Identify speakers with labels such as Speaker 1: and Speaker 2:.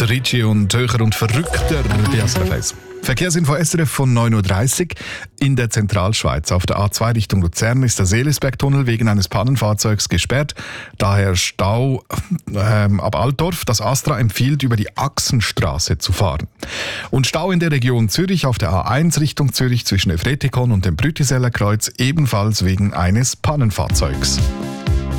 Speaker 1: Ricci und Höcher und Verrückter bei SRF 1. Verkehrsinfo SRF von 9.30 Uhr. In der Zentralschweiz auf der A2 Richtung Luzern ist der Seelisbergtunnel wegen eines Pannenfahrzeugs gesperrt. Daher Stau ab Altdorf. Das Astra empfiehlt, über die Achsenstraße zu fahren. Und Stau in der Region Zürich auf der A1 Richtung Zürich zwischen Efretikon und dem Brütiseller Kreuz, ebenfalls wegen eines Pannenfahrzeugs.